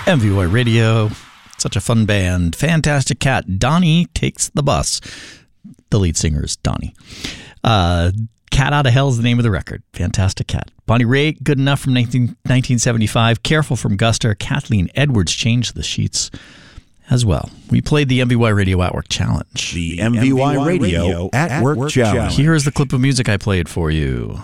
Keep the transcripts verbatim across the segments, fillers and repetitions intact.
M V Y Radio. Such a fun band. Fantastic Cat. Donnie Takes the Bus. The lead singer is Donnie. Uh, Cat Out of Hell is the name of the record. Fantastic Cat. Bonnie Raitt, Good Enough from nineteen seventy-five. Careful from Guster. Kathleen Edwards, Change the Sheets as well. We played the M V Y Radio At Work Challenge. The M V Y Radio At Work Challenge. Here's the clip of music I played for you.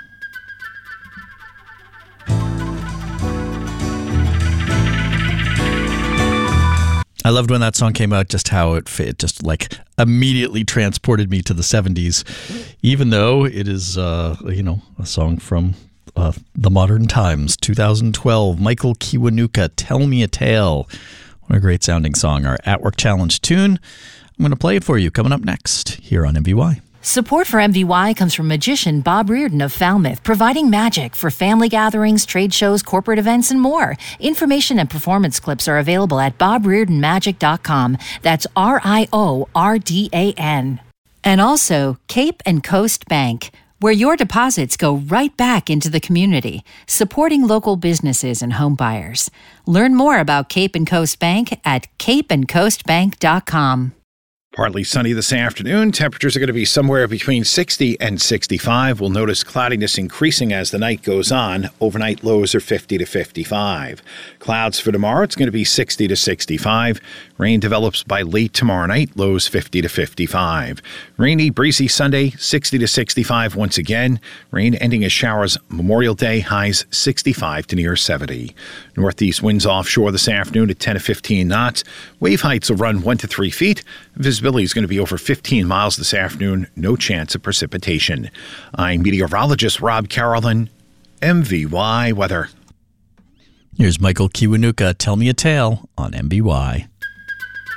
I loved when that song came out, just how it fit, just like immediately transported me to the seventies, even though it is, uh, you know, a song from uh, the modern times, two thousand twelve. Michael Kiwanuka, Tell Me a Tale. What a great sounding song. Our At Work Challenge tune. I'm going to play it for you coming up next here on M V Y. Support for M V Y comes from magician Bob Reardon of Falmouth, providing magic for family gatherings, trade shows, corporate events, and more. Information and performance clips are available at bob reardon magic dot com. That's R I O R D A N. And also Cape and Coast Bank, where your deposits go right back into the community, supporting local businesses and home buyers. Learn more about Cape and Coast Bank at cape and coast bank dot com. Partly sunny this afternoon. Temperatures are going to be somewhere between sixty and sixty-five. We'll notice cloudiness increasing as the night goes on. Overnight lows are fifty to fifty-five. Clouds for tomorrow, it's going to be sixty to sixty-five. Rain develops by late tomorrow night, lows fifty to fifty-five. Rainy, breezy Sunday, sixty to sixty-five once again. Rain ending as showers Memorial Day, highs sixty-five to near seventy. Northeast winds offshore this afternoon at ten to fifteen knots. Wave heights will run one to three feet. Visibility is going to be over fifteen miles this afternoon. No chance of precipitation. I'm meteorologist Rob Carolyn, M V Y Weather. Here's Michael Kiwanuka, Tell Me a Tale on M V Y.